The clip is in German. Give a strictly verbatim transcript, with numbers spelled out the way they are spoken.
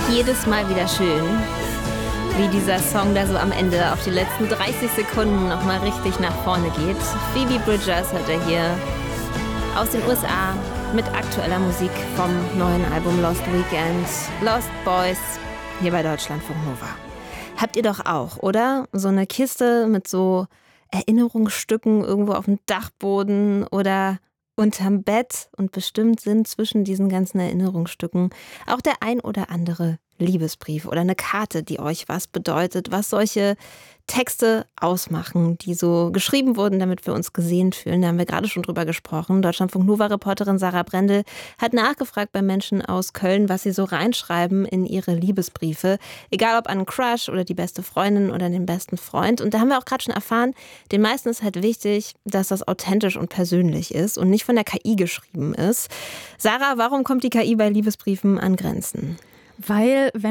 Jedes Mal wieder schön, wie dieser Song da so am Ende auf die letzten dreißig Sekunden nochmal richtig nach vorne geht. Phoebe Bridgers hört er hier aus den U S A mit aktueller Musik vom neuen Album Lost Weekend, Lost Boys, hier bei Deutschlandfunk Nova. Habt ihr doch auch, oder? So eine Kiste mit so Erinnerungsstücken irgendwo auf dem Dachboden oder unterm Bett, und bestimmt sind zwischen diesen ganzen Erinnerungsstücken auch der ein oder andere Liebesbrief oder eine Karte, die euch was bedeutet, was solche Texte ausmachen, die so geschrieben wurden, damit wir uns gesehen fühlen. Da haben wir gerade schon drüber gesprochen. Deutschlandfunk Nova-Reporterin Sarah Brendel hat nachgefragt bei Menschen aus Köln, was sie so reinschreiben in ihre Liebesbriefe. Egal ob an einen Crush oder die beste Freundin oder den besten Freund. Und da haben wir auch gerade schon erfahren, den meisten ist halt wichtig, dass das authentisch und persönlich ist und nicht von der K I geschrieben ist. Sarah, warum kommt die K I bei Liebesbriefen an Grenzen? Weil, wenn